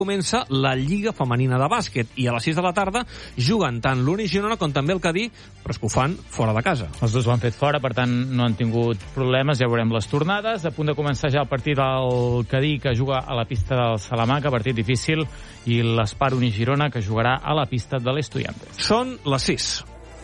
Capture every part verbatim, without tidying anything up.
comença la Lliga Femenina de Bàsquet i a les sis de la tarda juguen tant l'Uni Girona com també el Cadí, però és que ho fan fora de casa. Els dos ho han fet fora, per tant no han tingut problemes, ja veurem les tornades. A punt de començar ja el partit del Cadí, que juga a la pista del Salamanca, partit difícil, i l'Espar Uni Girona, que jugarà a la pista de l'Estudiantes. Són les sis.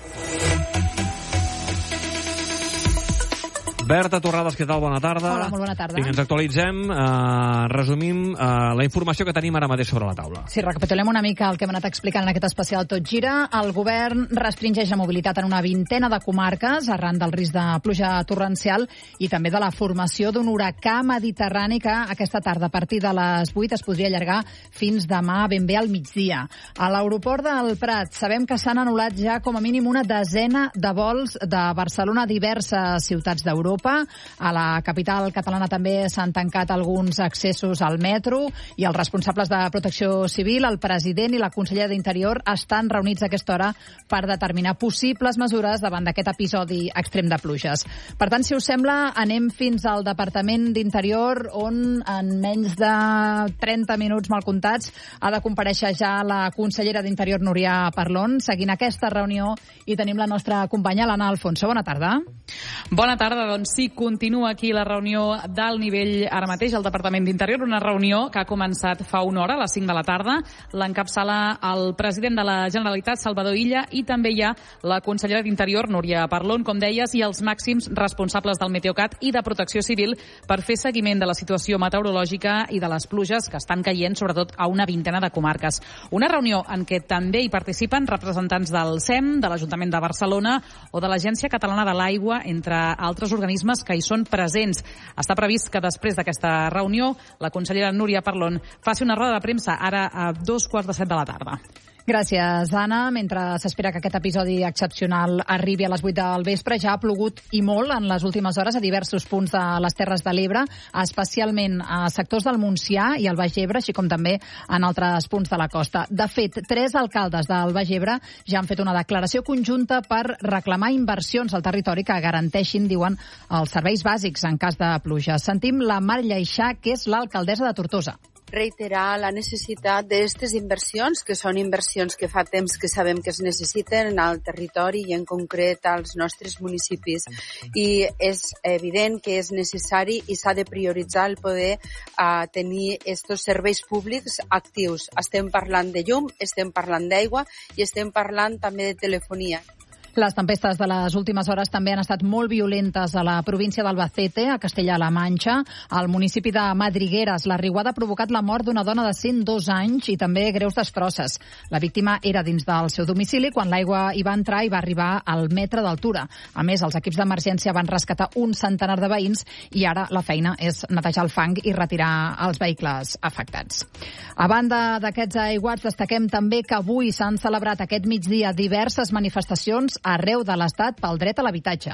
Berta Torrades, què tal? Bona tarda. Hola, molt bona tarda. Vinga, ens actualitzem, eh, resumim eh, la informació que tenim ara mateix sobre la taula. Sí, recapitulem una mica el que hem anat explicant en aquest especial Tot Gira. El govern restringeix la mobilitat en una vintena de comarques arran del risc de pluja torrencial i també de la formació d'un huracà mediterrani que aquesta tarda a partir de les vuit es podria allargar fins demà ben bé al migdia. A l'aeroport del Prat sabem que s'han anul·lat ja com a mínim una desena de vols de Barcelona a diverses ciutats d'Europa. A la capital catalana també s'han tancat alguns accessos al metro i els responsables de Protecció Civil, el president i la consellera d'Interior estan reunits a aquesta hora per determinar possibles mesures davant d'aquest episodi extrem de pluges. Per tant, si us sembla, anem fins al Departament d'Interior on en menys de trenta minuts mal comptats ha de comparèixer ja la consellera d'Interior, Núria Parlon. Seguint aquesta reunió i tenim la nostra companya, l'Anna Alfonso. Bona tarda. Bona tarda, doncs sí, continua aquí la reunió d'alt nivell ara mateix al Departament d'Interior, una reunió que ha començat fa una hora, a les cinc de la tarda. L'encapçala el president de la Generalitat, Salvador Illa, i també hi ha la consellera d'Interior, Núria Parlon, com deies, i els màxims responsables del Meteocat i de Protecció Civil per fer seguiment de la situació meteorològica i de les pluges que estan caient, sobretot a una vintena de comarques. Una reunió en què també hi participen representants del S E M, de l'Ajuntament de Barcelona o de l'Agència Catalana de l'Aigua, entre altres organismes que hi són presents. Està previst que després d'aquesta reunió la consellera Núria Parlon faci una roda de premsa ara a dos quarts de set de la tarda. Gràcies, Anna. Mentre s'espera que aquest episodi excepcional arribi a les vuit del vespre, ja ha plogut i molt en les últimes hores a diversos punts de les Terres de l'Ebre, especialment a sectors del Montsià i el Baix Ebre, així com també en altres punts de la costa. De fet, tres alcaldes del Baix Ebre ja han fet una declaració conjunta per reclamar inversions al territori que garanteixin, diuen, els serveis bàsics en cas de pluja. Sentim la Mar Lleixà, que és l'alcaldessa de Tortosa. Reiterar la necessitat d'aquestes inversions, que són inversions que fa temps que sabem que es necessiten al territori i en concret als nostres municipis. I és evident que és necessari i s'ha de prioritzar el poder uh, tenir aquests serveis públics actius. Estem parlant de llum, estem parlant d'aigua i estem parlant també de telefonia. Les tempestes de les últimes hores també han estat molt violentes a la província d'Albacete, a Castella-La Manxa. Al municipi de Madrigueres, la riuada ha provocat la mort d'una dona de cent dos anys i també greus destrosses. La víctima era dins del seu domicili quan l'aigua hi va entrar i va arribar al metre d'altura. A més, els equips d'emergència van rescatar un centenar de veïns i ara la feina és netejar el fang i retirar els vehicles afectats. A banda d'aquests aiguats, destaquem també que avui s'han celebrat aquest migdia diverses manifestacions arreu de l'Estat pel dret a l'habitatge.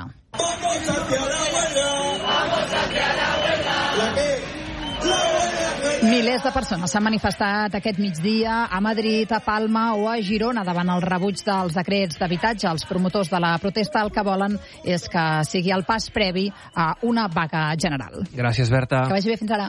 Milers de persones s'han manifestat aquest migdia a Madrid, a Palma o a Girona davant el rebuig dels decrets d'habitatge. Els promotors de la protesta el que volen és que sigui el pas previ a una vaga general. Gràcies, Berta. Que vagi bé, fins ara.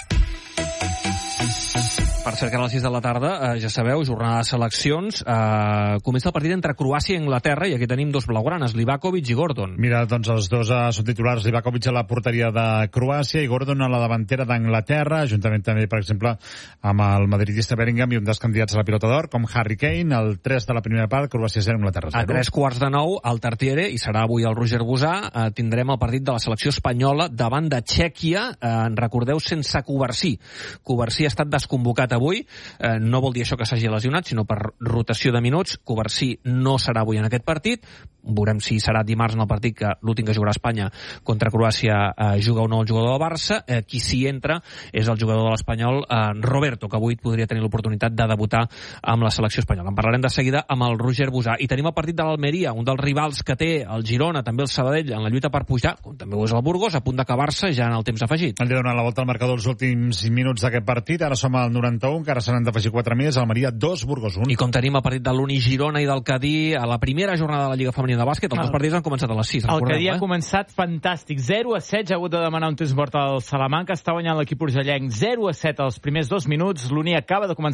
Per cert, que a les sis de la tarda, eh, ja sabeu, jornada de seleccions, eh, comença el partit entre Croàcia i Anglaterra, i aquí tenim dos blaugranes, Livakovic i Gordon. Mira, doncs els dos eh, són titulars, Livakovic a la porteria de Croàcia i Gordon a la davantera d'Anglaterra, juntament també, per exemple, amb el madridista Bellingham i un dels candidats a la pilota d'or, com Harry Kane, el tres de la primera part, Croàcia zero, Anglaterra zero. A tres quarts de nou, al Tartiere, i serà avui el Roger Busà, eh, tindrem el partit de la selecció espanyola davant de Txèquia, eh, en recordeu, sense Covarsí. Covarsí ha estat desconvocat avui, eh, no vol dir això que s'hagi lesionat, sinó per rotació de minuts. Covarsí no serà avui en aquest partit, veurem si serà dimarts en el partit, que l'últim que jugarà Espanya contra Croàcia eh, juga o no el jugador del Barça. Eh, qui s'hi entra és el jugador de l'Espanyol, eh, Roberto, que avui podria tenir l'oportunitat de debutar amb la selecció espanyola. En parlarem de seguida amb el Roger Busà. I tenim el partit de l'Almeria, un dels rivals que té el Girona, també el Sabadell, en la lluita per pujar, com també ho és el Burgos, a punt d'acabar-se ja en el temps afegit. Han de donar la volta al marcador els últims minuts d'aquest partit. Ara som al noranta quaranta-un, que ara se n'han d'afegir quatre més, Almeria dos, Burgos un. I com tenim el partit de l'Uni Girona i del Cadí a la primera jornada de la Lliga Femenina de Bàsquet, els dos partits han començat a les sis. El Cadí eh? ha començat fantàstic, zero a set, ja ha hagut de demanar un temps mort al Salamanca, està guanyant l'equip urgellenc zero a set als primers dos minuts, l'Uni acaba de començar